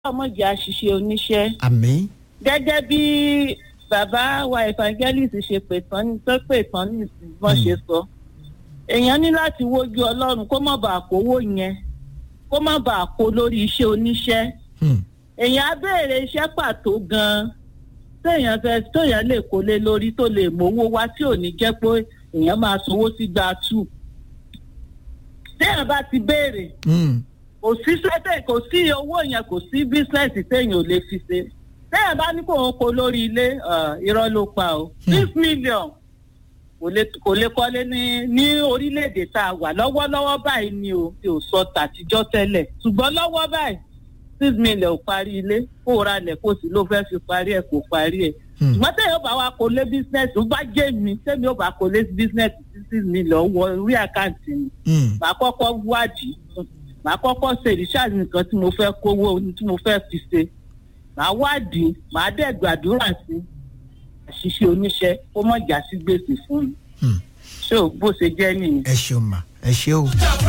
ọmọdé àṣìṣe oníṣẹ́. àmín. gẹ́gẹ́ bí bàbá wa evangelist ṣe pè tán ní ìsìn wọ́n ṣe sọ. èèyàn ní láti wojú ọlọ́run kó má bàa kówó yẹn kó má bàa kó lórí iṣẹ́ oníṣẹ́. èèyàn á béèrè iṣẹ́ pàtó gan-an téèyàn lè kó lé lórí tó lè mówó wá tí ò ní jẹ́ pé èèyàn máa sanwó sí gba two. téèyàn bá ti béèrè kò sí owó yẹn kò sí bísínẹ́sì téèyàn ò lè fi ṣe. téèyàn bá ní kó òun kó lórí ilé irọ́ ló pa o 6 million kò lè kọ́lé ní orílẹ̀-èdè tá a wà lọ́wọ́lọ́wọ́ báyìí ni o tí ò sọ tàtijọ́ tẹ́lẹ̀ ṣùgbọ́n lọ́wọ́ báyìí 6 million parí ilé kó ra lẹ̀ kó sì ló fẹ́ fi parí ẹ̀ kó parí ẹ̀. ṣùgbọ́n tẹ́yọ̀ bá wa kó lé bísínẹ́sì ó bá jẹ́ mi tẹ́mi ó bá kó lé bísínẹ́sì 6 million wọ orí àkáǹtì mi. màá kọ́kọ́ wádìí màá kọ́kọ́ ṣe ìrísàlì nǹkan tí mo fẹ́ kówó tí mo fẹ́ fi ṣe. màá wádìí màá dẹ̀ gbàdúrà sí àṣìṣe oníṣẹ́ kó mọ̀ já sí gbèsè fún mi. ṣé o bó ṣe jẹ́ nìyẹn. ẹ ṣeun mà ẹ ṣe o.